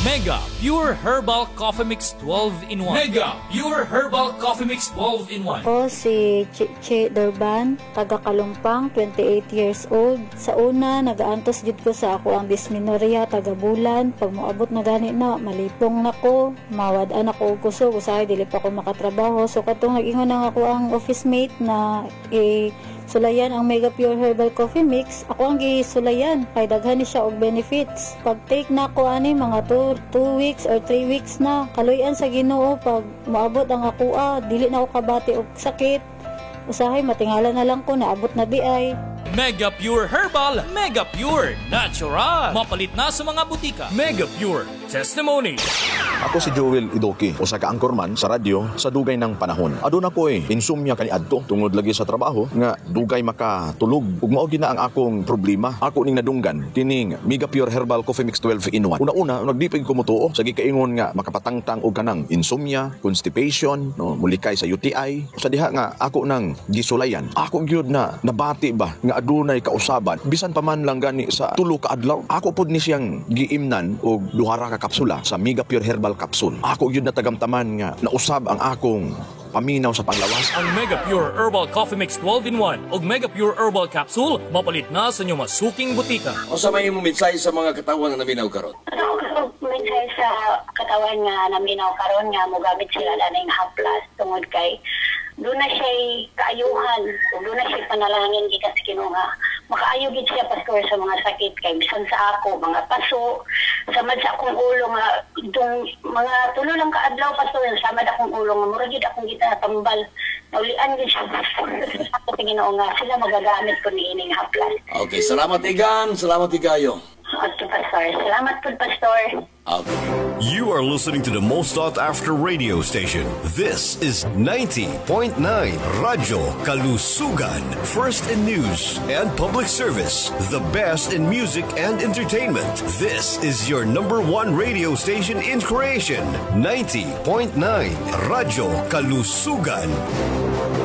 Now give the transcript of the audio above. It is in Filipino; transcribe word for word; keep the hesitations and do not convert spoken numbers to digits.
Mega Pure Herbal Coffee Mix twelve in one. Mega Pure Herbal Coffee Mix twelve in one. Ako si Chiche Durban, taga Kalumpang, twenty-eight years old. Sa una, nagaantos jud ko sa ako ang dysmenorrhea taga bulan. Pag moabot na gani na, malipong na ko, mawad-an ako og kusog, usahay dili pa ko makatrabaho. So katong nag-ingon nang ako ang office mate na eh, sulayan ang Mega Pure Herbal Coffee Mix. Ako ang gisulayan kay daghan ni siya og benefits. Pag take na ko ani mga two weeks or three weeks na, kaluyan sa Ginoo pag moabot ang ako ah, dili na ako kabati og sakit. Usahay matingala na lang ko naabot na di ay. Mega Pure Herbal, Mega Pure Natural. Mapalit na sa mga butika. Mega Pure Testimony. Ako si Joel Idoki, usa ka anchorman sa radyo sa dugay ng panahon. Aduna ko eh, insomnia kaniadto tungod lagi sa trabaho nga dugay makatulog. Ug mao gid na ang akong problema. Ako ning nadunggan kining Mega Pure Herbal Coffee Mix twelve in one. Una-una, nagdipig ko mo tuo sa gikaingon nga makapatangtang og kanang insomnia, constipation, no, mulikay sa U T I. Sa diha nga ako nang gisulayan. Ako gyud na nabati ba nga adunay kausaban bisan pa man lang gani sa tulo ka adlaw. Ako pod ni siyang giimnan og duha ra ka kapsula sa Mega Pure Herbal Capsule. Ako yun natagamtaman nga nausab ang akong paminaw sa panglawas. Ang Mega Pure Herbal Coffee Mix twelve in one o Mega Pure Herbal Capsule mapalit na sa inyong masuking butika. O sa may mo mensahe sa mga katawan na naminaw karon? Ano mensahe sa katawan nga naminaw karon nga mogamit sila laning haplas tungod kay doon na siya kaayuhan, doon na siya panalangin gikan sa Ginoo nga makaayo gid siya pastor sa mga sakit kay bisan sa ako mga paso samad sa akong ulo nga itong mga tulo lang kaadlaw pastor samad akong ulo nga mura gid akong gitatambal naulian gid siya sa Ginoo nga sila magagamit ko niining haplas. Okay, salamat igan, salamat igayo. Okay, pastor. Salamat po, pastor. Okay. You are listening to the most sought after radio station. This is ninety point nine Radyo Kalusugan. First in news and public service. The best in music and entertainment. This is your number one radio station in creation. ninety point nine Radyo Kalusugan.